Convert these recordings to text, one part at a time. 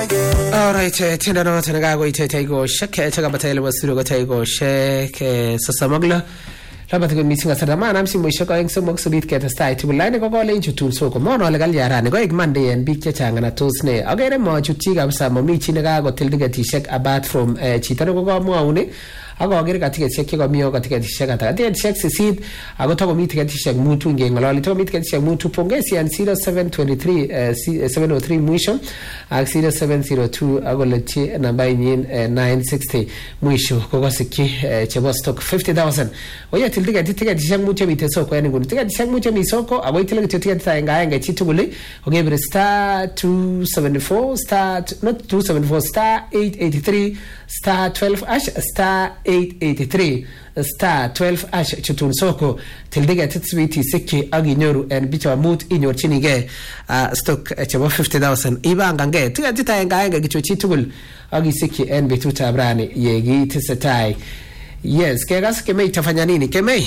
Alright, tenda no tena go ite go shake chaka batele wasiro go go shake sasamagla labata go meeting asada mana msimu ishaka yengso moksubit ke testai tibulane go go lenju tulso ko mono legal yarane go igmande en big changa na tosne agere mo chuti ga sama mi chinaga go tildiga tishek about from chitano go mo aune ago agere katika tishek go miyo katika tishek ata tishek sisid ago to go meet katika tishek mutu ngengalo to meet katika tishek mutu pongesi and 0723 703 mwisho 0702 ago lechi namba yin 960 mwisho gogo siki chebo stock 50000 oya tildiga tishek mutu biteso ko yani ngunu tildiga tishek mutu misoko ago tildiga tildiga tanga nga chituguli ogebere star 274 star not 274 star 883 star 12 ash star 883 star 12 ash chutun soko tildiga titswiti siki agi nyoru en bicha mut inyor chinige stock chabo 50000 ibanga nge tiga titayenga nga gichochi tugul agi siki en bituta abrani yegi tisetai yes kegas kemei tafanya nini kemei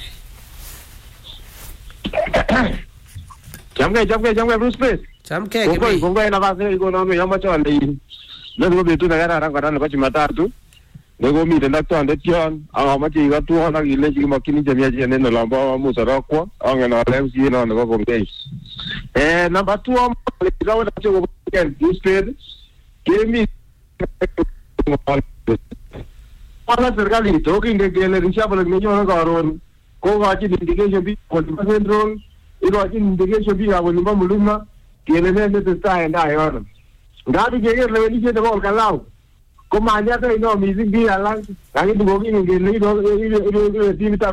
jamke Bruce Place jamke kemei kongo na base iko na yamba chwande lego bitu na gara ranga na bachi matatu lego mi tenda to ande tion ama machi ga tu na gile chi makini jamia ji neno lamba musara kwa anga na lemsi na ngo konge number 2 gawa na cho Bruce Place kemi para serikali to kinge gele risha bal nyo na garon ko ga chi indication bi ko central ilo chi indication bi ga woni muluma kele ne te sta enda yo ngadi gege le ni je de bol kalau ko manja to ino music bi alang lagi dugo ki nge le ilo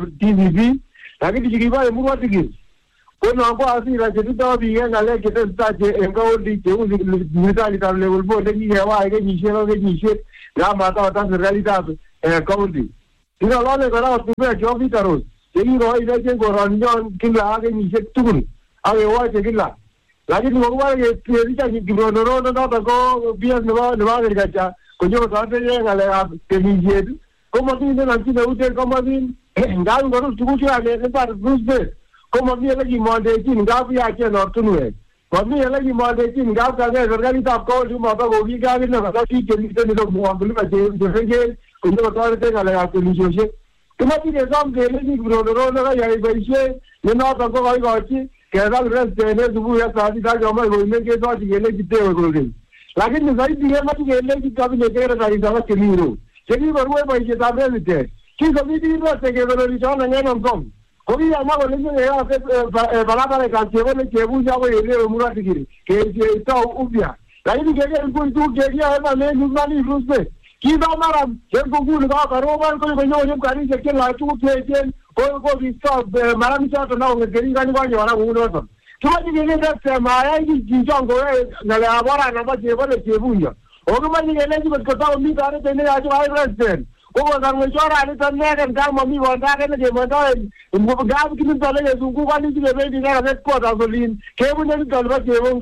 TV lagi digi ba mu wa digi ko no ko asi ra je to bi ga le ke te sta je engo di je u ni ta li ta level bo de ni wa ge ni she la ma ta realidad county tira lo le gara tu be jo bi taro ni ro ide je go ronjon kila ge ni she tukun ave wa je kila lagi dugo wa ge ti ja ni gro no ta ko bias no va de gacha ko yo ta te ye ngale a te ni je ko mo ti na ti na ute ko mo ti ngal go tu ku ya le par Bruce ko mo ti le ki mo de ti nga bi a che no tu ne ko mi le ki mo de ti nga ka ge organita ko ju mo ta go bi ga ni na ka ti ke ni te ni lo mo ambulu ba je je ko yo ta te ngale a te ni je kuma ti de zam de le ni gro no ga ya ba she ne na ta ko ga ga ti Kerala रेस देने सुबह या शादी का जो मैं रोने के तो जिले कितने हो गए लेकिन नहीं दिए मत गेले की कभी लेके रही था चली रो चली बरुए भाई के ताबे लेते कि कभी भी बस के बरो रिचार्ज नहीं हम कम कोई आना बोले कि ये ऐसे बड़ा बड़ा काम से बोले के वो जाओ ये मुरा दिखी के तो उबिया लेकिन के कोई तू के गया है मैं नुमानी रूस पे की हमारा जब को लगा करो बार कोई बनो जब गाड़ी से के लाटू के को इसका मारा मिचा तो ना होंगे गरी गाड़ी वाले वाला वो ना तो तुम्हारी ये ने माया की चीजों को नले आवारा ना बचे बोले के बुया और तुम्हारी ये ने बस करता उम्मीद आ रहे थे आज वाले रेस्टोरेंट वो अगर मैं चोरा नहीं तो मैं कर गांव मम्मी वाला के ने मैं तो इनको गांव की तो ले सुकू वाली की बेबी ने रेट को गासोलीन के बुने तो लगा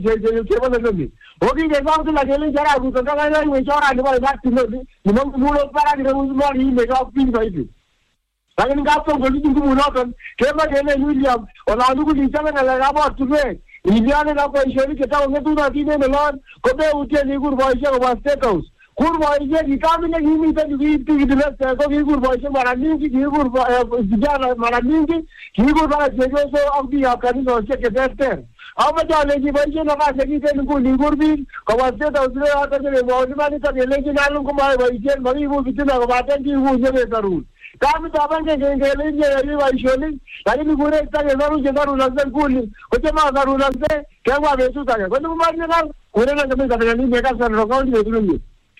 के बोले लगी होगी के गांव से लगे ले जरा वो तो का नहीं मैं चोरा नहीं वाला बात नहीं हम लोग para que nos मोरी में का पिन भाई लेकिन गाप तो गोली तुमको मुनाफन के मैं कहने विलियम और आलू को नीचे में लगा बहुत तुम्हें इंडिया ने ना कोई शरीर के ताऊ ने तू ना तीने में लॉन को बे उठे निगुर वॉइस को वास्ते काउस कुर वॉइस ये काम ने ही नहीं तो की दिलस को निगुर वॉइस मारा नहीं की निगुर जाना मारा नहीं की निगुर वाला जगह से अब भी आप करनी हो के देखते हैं अब जाने की वजह ना का सकी से निगुर निगुर भी को वास्ते तो उसने आकर के वॉइस मानी तो ले के नालों को मारे वॉइस मरी वो कितना को बातें की वो जगह करूं काम तो अपन के गेले ये वाइशोली लेकिन पूरे तक जरूर जरूर लगन कूल ओके मा जरूर लगते क्या हुआ बेसु था कोई तो मारने का कोने ना कभी करने नहीं बेटा सर रोकाउंट देख लूंगी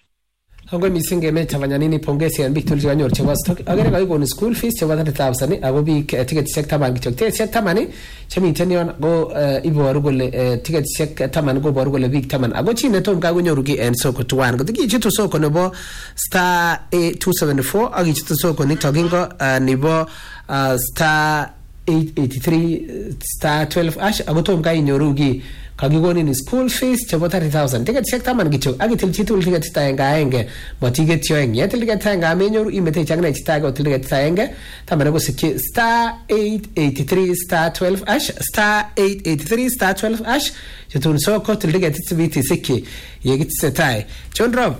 hongo misinge me tafanya nini pongezi ya mbiki tulji wanyor chewa stock agere ga go school fees chewa that tabsani ago bi ticket check taman gichok te check tamani chemi tenion go ibo warugole ticket check taman go warugole big taman ago chine to ga go nyorugi en soko tuwan go digi chitu soko no bo star 274 agi chitu soko ni togingo ni bo star 883 star 12 ash ago to ga nyorugi kakikonin school fees chebo 30,000 tiketishek 10 kityo akitil chitugul tiketit aenge matiketyo eng yetil tiketit aenge amenyoru imete chakne chitake otil tiketit aenge tamane kosikyi *883*12# *883*12# chitun soko til tiketit sibiti sikyi yekitesetai John Rob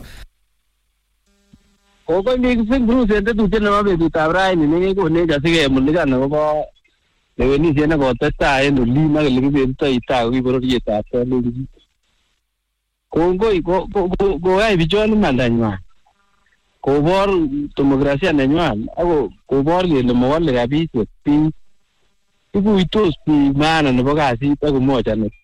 Kogo mixing Bruce ende tute nebo betutab raini nekekonech asikemulika nebo lewenisiet nekotestai en olin ak elekibetitoi tai kibororietab Kalenjin. Kongoi koyai bichon imandanywan kobor demokrasia nenywan ak kobor kele mowole kabisa biik ikuitos biik maana nebo kasit ak umoja ne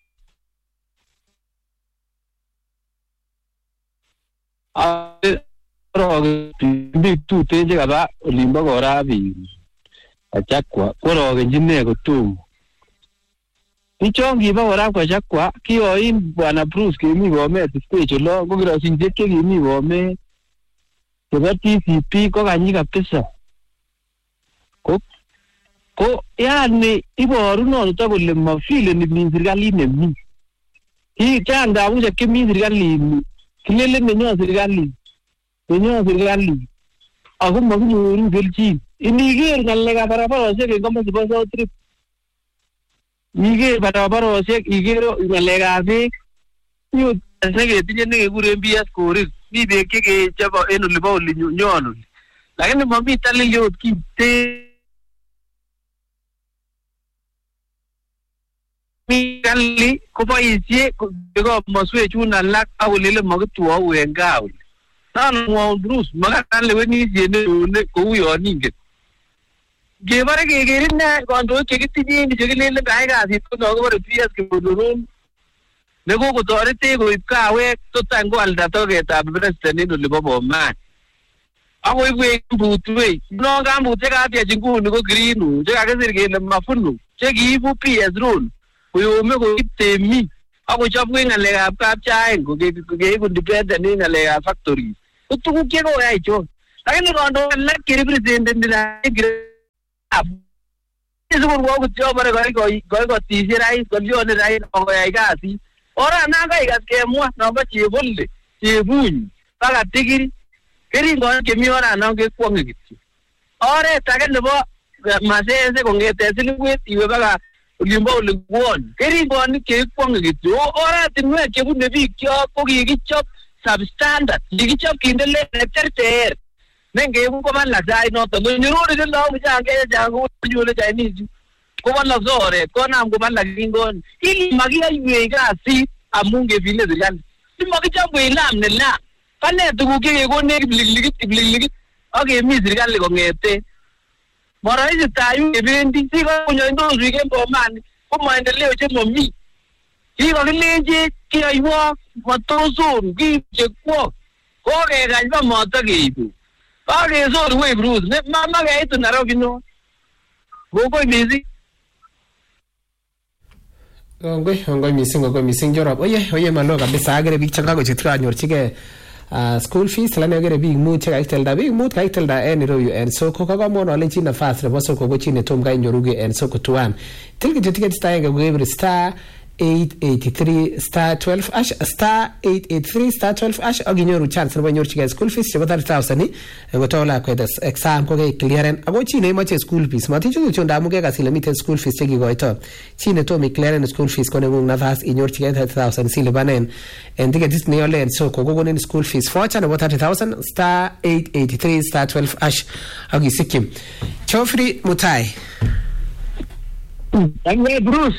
biik tuten chekaba olimbo kora biik achakwa korokenjine kotomo bichon kiba kora kochakwa kiyoin bwana Bruce kemi Bomet stage lo ko kiroshinjek chekimi Bomet chebo TCP ko kanyi kabisa ko yani iboru noto kole mafile ni serikali nemi hii changa uje kimi serikali kilele nenyo serikali ako makinyoru kelchin iniger ngalekab barabarosiek eng komostab South Rift iger barabarosiek igero ngalekab beek yu seketinye nekekuren PS korik mi beek chekechebo en olibo olinyon lakini mami taliliot kite mi kali koboisie ko moswe chun alak ak olele makitwou en gaa Nan Bruce makatan lewenisiet ne kou yon ingen gebare kekerin ne kandoik chekitinye chekilele kai kasit ko nokobore PS Kimondoron ne kokotoretech koib kawek totan koalda toketab president en olibo Bomet akoibwech mbutwek no kambut chekatyech nguni ko green chekakisir kele mafuno chekiibu PS rule koyome koib temik akochobwech ngalekab kapchain kokeib independent en ngalekab factories ko tuguk chekoyai chon lakini kandoik alak cherepresenteni isikurwo kutyobore koikotisye rais kolyone rais koyai kasit ora nakaikas kemwa nombo chebolle chebuny baka tigiri keringonik chemi orano kekwonge kityo oret age nebo Masese kongete Silibwet iwe baka olimbo Olengwon keringonik kekwonge kityo oratinwek chebune biik kyok ko kikichop substandard kikichop kinde level terter nengeibu koba laktai noton konyorori kelo mchange changu nyole Chinese koba lazore konam koba lakingon ili makiyaiwe kasit amun kefile serikali simakichopwe ilam nelam pane tuguk chekekone kipliklikit akemi serikali kongete maraisi tayu kebendi sikonyoindos biik en Bomani ko maendeleo chemomi kikokilenji kiyoiwok matoson kiib chekwok kokekany ba matakeibu akesor wey Bruce ne mama kaitu Nairobi no kokoi missing Ongoi missing Jorop oye malo kabisa agere biik chekakochut kanyorchigei school fees la negere biik mut chekaitilda en iroyu en soko kakomon ole chi nafas nebo soko ko chi netom kainyoruge en soko tuan tilki ticket star ngebe star 883*12# star 883*12# aginyoru chance nebo nyorchigei school fees chebo 30,000 ngotola kwet exam ko ke clearen ako chi neimoche school fees matichu chu ndamu ke kasile miten school fees chekikoito chi netomi clearen school fees ko nengung nafas inyorchigei 30,000 silibanen en ticket ni ole en soko kokonin school fees voucher nebo 30,000 star 883*12# agisikim Chofri Mutai Bruce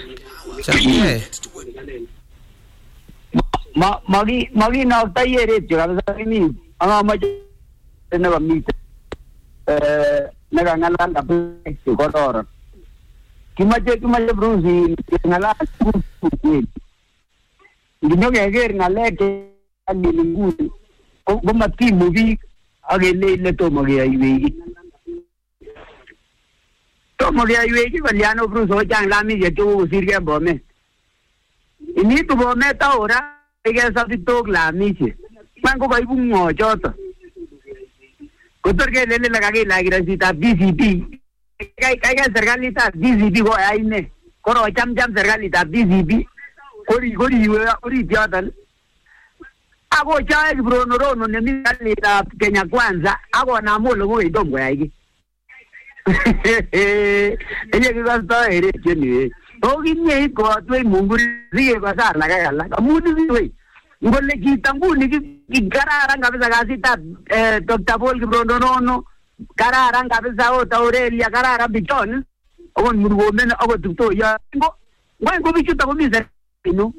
magi nokta yeret kabisa ni amache nebo mite nekangalal kabisa kotoron kimache Bruce ngalal kweli nginokeker ngalek nguni ko matimu biik akele tomo keyaiweki koliano Bruce ochang lamisiek chekokosirkei Bomet initu Bomet ahoraikesabitok lamisiek man ko kaibu ng'o choto kotor kelele kakilach kirasitab DCP kai serikalitab DCP koyai ne korochamcham serikalitab DCP kori yoton ako chae Kibronorono nemi kalitab Kenya Kwanza ako namolo ko idom koyai ki eye kikosto ereche ni okinye ko atwe munguri sige pasar la kala amuni siwe ngole kitanguni kikararan kabisa kasitab Dr. Paul Kibronorono kararan kabisa ota Aurelia kararan bichon akon murgomen akot tukto ya ngo bichuta komise ino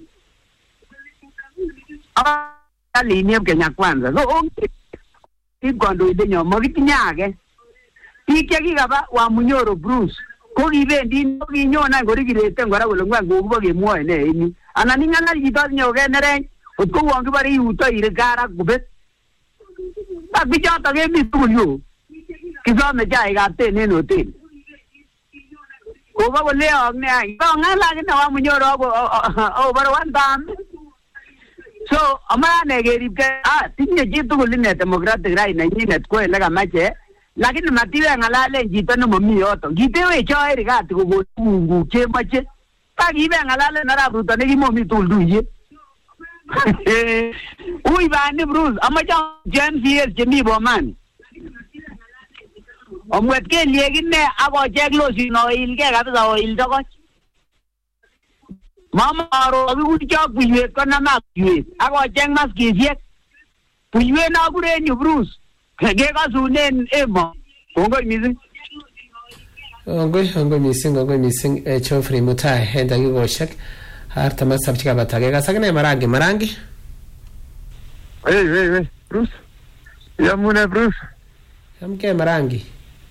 alinie Kenya Kwanza so ikondo idenyo magitinyage ikekikaba wa Munyoro Bruce ko kibendi kinyona ngorikirete ngora kole ngwango kubo kemwoe ne ini anani ngana chito nyoke nereny utko wongi bari uto ire gara kubet ak bichoto kemi tugul yo kisome chaikab ten en hotel kobo kole ne ai ko ngala kina wa Munyoro over one time so amane keribke tinye chitugul ine democratic right nenyinet ko ele kamache lakini matiwe ngalale chito nemomi yoto kitewe choeri kati kokonu chemache pakibe ngalale narab Ruto nekimomi tugul tuye uy bani Bruce amache MCS chemi Bomani omwet kelyek ine akochek losin oilke kabisa oil tokoch mama aro akikuchok buiwet konamak buiwet akocheng maskisiek buiwet nakurenyu Bruce kekasunen emo kongoi mising ongoi mising Geoffrey Mutai henda kikoshek artama sabchika batage kasakne marangi hey Bruce yamune Bruce yamke marangi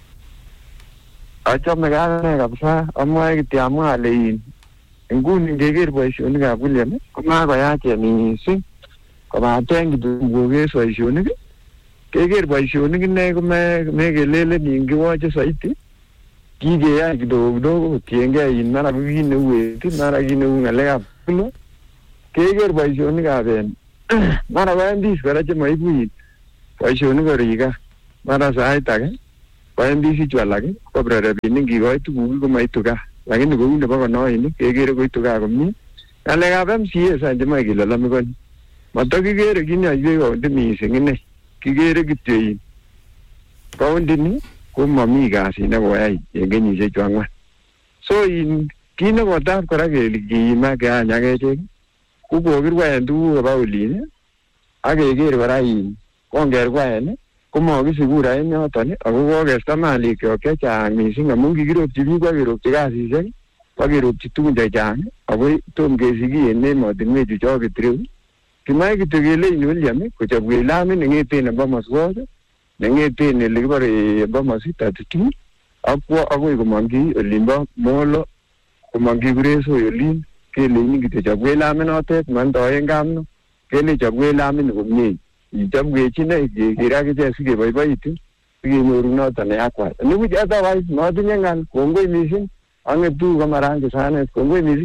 achome kane kabisa amwae kitiamwa ale nguni ngeker boisionikab William komakoyache mising kobaten kitukoker boisionik keker boisionik ine komekelelen ingiwoche saiti kikeyai kidogo tiengei mara kit neuet mara kit neu ngalekab kulo keker boisionikab mara MPs kora chemaibu boisionik korika mara sait age ko MPs chu alak ko rabinik kikoi tuguk komaitu gaa lakini kou nebo konoinik kekere koitu gaa komie ngalekab MCA sanjema kilalamikoni matakikere kinyoiwek kaunti mising ine kikere kityo kaunti ni komami kasit nekoyai en kenyisiek chu angwan so kit nekotab kora kele kiima keany akechek ko kokirwaen tuguk koba olin ak keker kora kongerwaen komokisi kura en yoton ako kokesta malikyok chechang mising amun kikiropchi biik akeropchi kasisiek akeropchi tugun chechang ako tom kesiki en emotinwek chu choket reu kimae kityo kelein William kochobwech lamit nengeten Bomas Ward nengeten ele kibore Bomas 32 akwo akoi komongyi olimbo Molo komongyi Kuresoi olin kelein kityo chobwech lamit notet mandoen kamno kele chobwech lamit komie ichobwech ine keker akichek sikeboiboitu sikenyoru noton neyakwat nibuch otherwise motinye ngal kongoi mising angetu komarangi sanet kongoi mising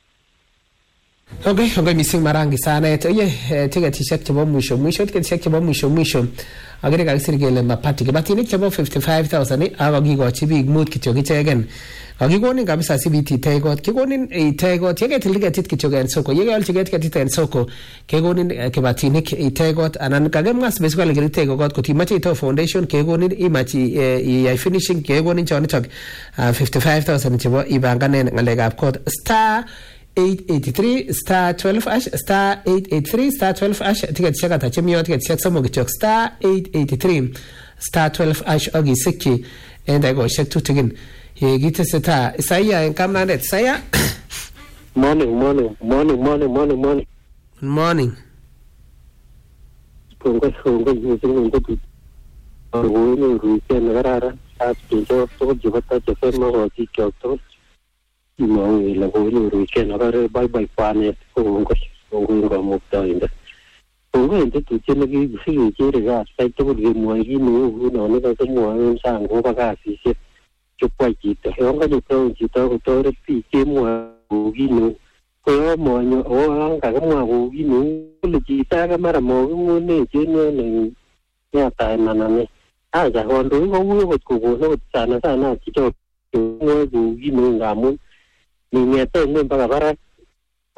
Okay, mising marangi sanet tiketishek chebo mwisho tiketishek chebo mwisho agere kakisir kele mapati kibatinik chebo 55,000 akakikochi biik mut kityo ichegen kakikonin kabisa CBT itaigot kikonin itaigot yeketil tiketit kityo en soko yekeolchi tiketit en soko kekonin kibatinik itaigot anan kakemwa basically kele itaigot kotimache ito foundation kekonin imachi iyai finishing kekonin chonitok 55,000 chebo ibanganen ngalekab code star 883 star 12 ash star 883 star 12 ash ticket shakata chemio ticket shak samo gichok star 883 star 12 ash ogi sikki enda go shak tutigin giteseta Isaiah en kamnanet Isaiah morning kongo yusing ndu ni ruiten garara at pinjo to jibata chefema go tiktok to mo la go ni ruiten agare bye panet kongo mukta inda kongo ndu tuchene gi sigi chere ga sai to gi mo gi no ne ka mo sang go ba ga si se chukwa chito yonga ni to chito to re pi ke mo gi no ko mo nyo o ang ka mo go gi no le chita ka mara mo mo ne chenye ne ya ta na ne a ja hon do go wo ko no sana chito mo go gi no ga mo ni ne to ne ba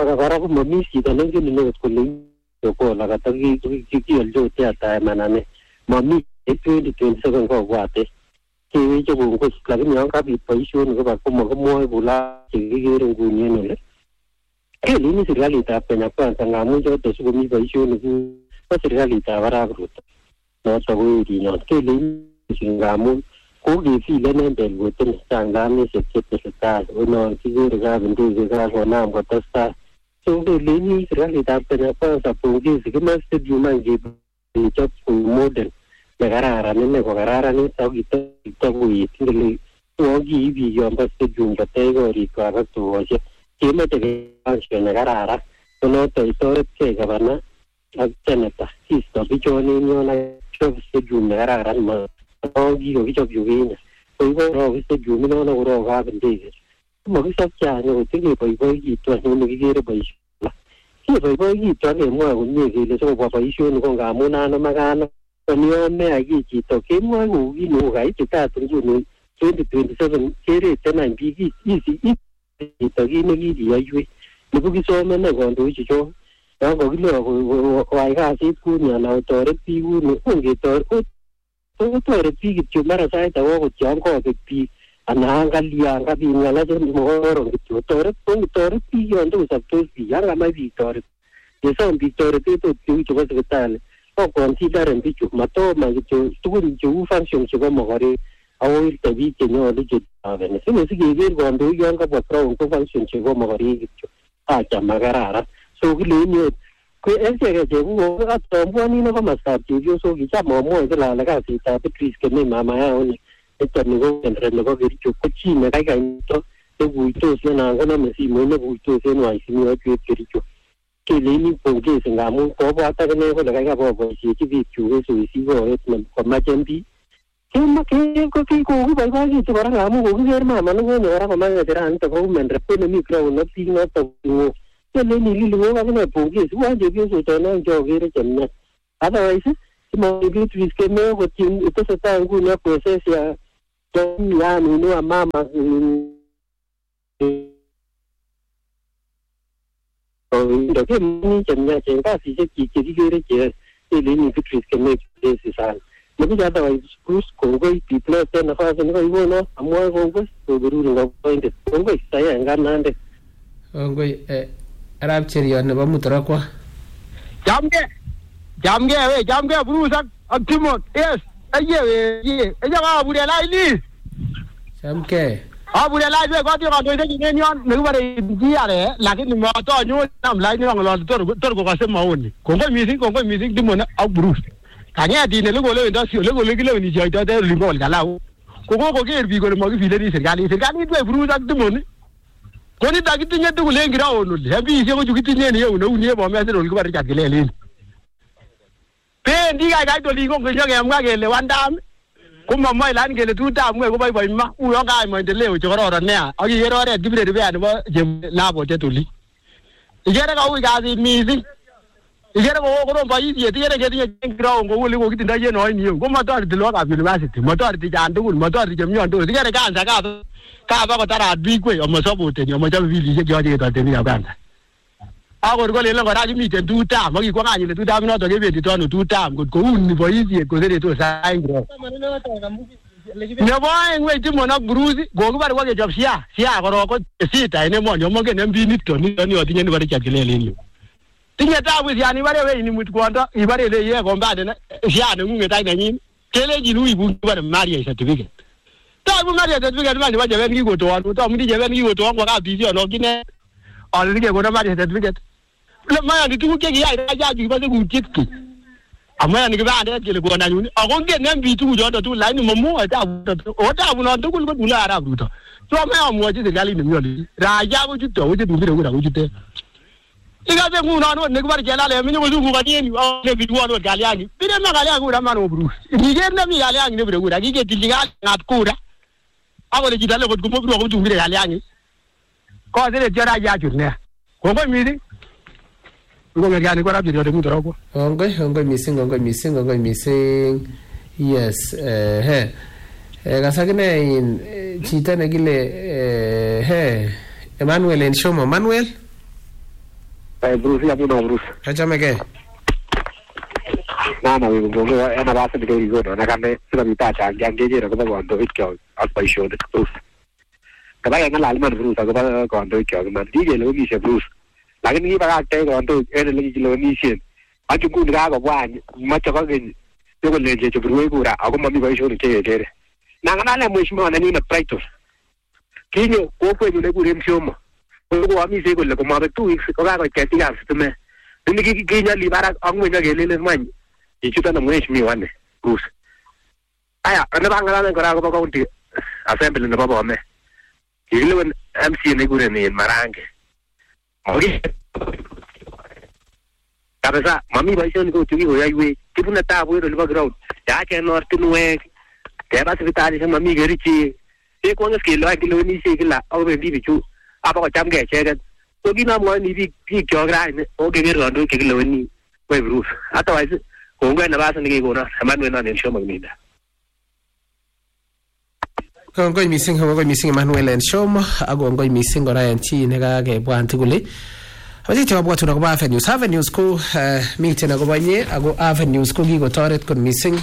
kora ko mami chito nengen inendet kole ko la kata kikioljo teata manane mami 2027 kobwate keweche kongos lakini yon kabit boisionik koba komakomwoe bula chekikere nguni en ole kelini serikalitab Kenya Kwanza ngamun choto sikomi boisionik ko serikalitab Arap Ruto noto ko erinyon kelini ngamun kokefile nendel koten sanganisiek chetesetai onon kikere kabindege kakonam kotestai so kelini serikalitab Kenya Kwanza pongezi kimoe stadium angechop kou model nekararan ine kokararanit ak kitokoet ngele kokiibi yombo stadium kotech korikwak ak tukosiek kemoche expansion nekararan ko noto itoretkei gavana ak senator kisto bichonin yon ak stadium nekararan ma kikokichop yu Kenya ko ikorok stadium inono korok kabindege makisopche anyun kotinye boiboikitu anyun kikere boisionik keboiboikitu ak kemwoe komie kele sikobwa boisionik ko ngamun ano makano yon mea ki chito kemwoe kou kit neu kaititat nguni 2027 kereten any biik chito kit nekikiyoiwech nebo kisomene kandoichuchon yon kokile koyai kasit kuni anan kotoret biik kuni kotoret biik kityo mara sait ake okot yon kobek biik anan kalyan kabit ng'ala chemokoron kityo toret biik yon tokosoptos biik yan kamach biik toret yesom biik toretet ot cheu chebo sipitali koconsideren bichu matoma kityo tugun cheu function chebo mokorek awirte biik chenyolu chetobeni sikeker kandoik yon kabwa crown ko function chebo mokorek kityo acha makararan so kileini ot ko echeke chekukokatombuani no komostab chepyosok kicham amwoe kila ale kasitab Beatrice Kemei mama yao ni niton ko kendre nebo Kericho ko chi nekaikai nito nekuitos anan konome simoit nekuitos en Waisimu ak Kericho keleini pongezi ngamun kobwat akine kole kaikai boboisiechi biikchuk en soisit koet komachen biik kokiboiboikitu kora ngamun kokiker mama nekonyo kora komach ngecheranito ko women rep ko nemi crown ak biik noto ngo keleini liling'ok akine pongezi uan chepyosochono chokere chemiach otherwise kimoi Beatrice Kemei kotyin tesetai nguni ak process ya yani inua mama ndo kemoni chemiachen kasisiek chik chekikere che keleini Beatrice Kemei kesi sana nebuch otherwise Bruce kongoi Biblos en nafasi nekoikono amwoe kongoi koberurin koboindet kongoi saya en kanandet kongoi Arap Cheriot nebo Mutorokwa Jamge Bruce ak Timot yes aye kabure laini chamke abure laini ko ti kandoindet nyen yon nekibare jiare lakini matonyo nam laini ngolol tor ko kase maoni kongoi mising Timot ak Bruce kangeti ne lekole wendo sio lekole kile ni joito de limol galau ko ker bi kole makifile ni serikali twe Bruce ak Timot ko ni dakitinye tugul en ground le bi se ko jukitinye ni yeu ne bo me se kibare chat kelelin pendi kai to lingo ngenyo kemwa kele wandam kumamoi lan kele tutam ngwe ko boiboi ma uyo kai maendeleo chokororon nea ak ikere oret kibire be nebo labo tetuli ikere ka ui kasit mising ikere ko korom boisiet ikere ketinye ground ko uli ko kitinda ye no ni ko matoreti lokab university matoreti chan tugul matoreti chemiondos ikere kansa ka ba ko tarat biik kwe amasapoteni amachobe bilisiek yoche ketorteni ab kansa akor ko lelen kora kimiten tutam akikwo kanyile tutam noto kebetito ano tutam kot kouni boisiet koseretos saingro nebo aeng wei Timon ak Bruce kokibare ko kechop sia korok ko sita ene monyo mongen mbinito ni otinye ni bare chakelelen yu tinye tabu sia ni bare wei ni mutkondo ibare le ye kombade sia ne ngunge tai nanyin keleji lui bu bare marriage certificate tabu marriage certificate manje baje ben kikotoan to mudi je ben kikotoan kwa kabisi ono kine alike ko na marriage certificate le maya ni tuku ke ya ja ji ba ku tikki amaya ni ba ande kele ko na nyuni ako nge ne bitu jodo tu line momo ta o ta bu no to ko bula ara bruto so maya mo ji de gali ni myoli ra ja bu jito o je du bire ko ra jite iga be mu no ne ko bar jela le mi ni bu ku ga ni o ne bitu no gali ani bire ma gali aku ra ma no bru ni ge na mi gali ani ne bire ko ra gi ke ti ga ngat ku ra ako le jitale ko mo bru ko du bire gali ani ko se le jara ja jur ne ko ko mi ngo ngani ko rabbi de Mutorokwa ngoi mising yes kasakine in chito nekile Emmanuel en Shomo Manuel Bruce ya muna Bruce. Kachameke. Na wibungo ana basa de rigo na kame sila bitacha ngeje ko ba gondo ikyo akpa show de Bruce. Kaya ngala alman Bruce ko ba gondo ikyo man DJ lo mi se Bruce. Lakini ba ka gondo ene le kilo ni shin. Achu ku ga ba wa ma cha ko ge yo le je Bruce ku ra ako mami ba show de ke. Na ngana le mo shimo na ni na practice. Kinyo ko ko ni le ku rem shomo. Ko wa mi se ko le ko ma be 2 weeks ko ga ko ke ti ga stume. Ni ki kinya libara angwe na gelele man. Ichuta na mweshi mi wane Bruce. Aya, ana bangala na kora ko kaunti assembly na baba me. Ile MC ne gure ni marange. Ogi. Kabisa mami ba shoni ko tugi ho yaiwe. Tipuna ta bo ro background. Ya ke north nuwe. Ke ba sivitali sa mami gerichi. E ko ngas ke lo akilo ni se kila o be bi chu. Apa ko cham ge che ga. To gi na mo ni bi geogra ni o ge ro ndo ke lo ni. We Bruce. Otherwise Kongo na basa nige gona Emmanuel na show magninda. Kongo missing Emmanuel and show agongo missing ora yanti nega ke bwanti kule. Abati te babwa tuna ko Avenues ko mi tena ko banye ago Avenues ko gigo toret kon missing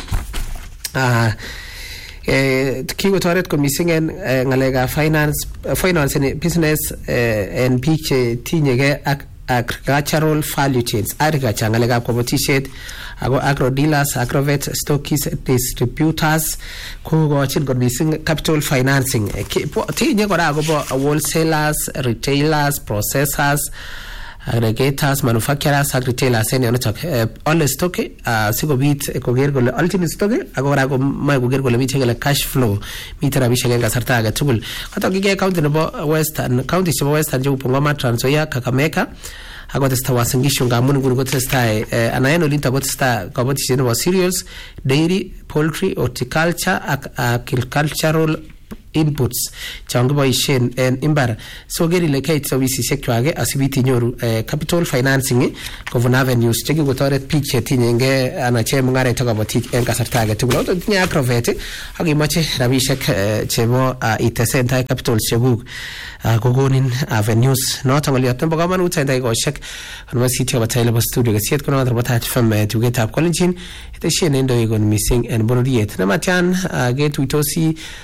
kigo toret kon missing en ngalega finance and business and picture tinyege agricultural value chains agriculture ngalega ko botishet ago agro dealers agrovet stockists distributors ko go chin god missing capital financing tinye kora ago wholesalers retailers processors aggregators manufacturers retailers en ono chak all stock sigo bit ko ger gol ultimate stock ago ra go mai go ger gol mi chegela cash flow mi tara bi shegen sarta ga tugul kata gige county no western county so western jo Bungoma Trans Nzoia Kakamega ago testa wasingisho ngamun guru go testa anaeno linta go testa go botishin was cereals dairy poultry horticulture agricultural inputs changu boishen en imbar so geri leke service sector age asibiti nyoru capital financing ko von Avenues cheki go toret picture tinyenge anache mungare to gabotik en kasarta age tugulo to nya agrovet agi mache rabishek chebo itesenta capital chebuk gogonin Avenues no tangoli atembo gaman utenda go shek anwa city of Taylor studio ga siet kono darbata fam to get up college ite shene ndo igon missing en bonodiet na matian get witosi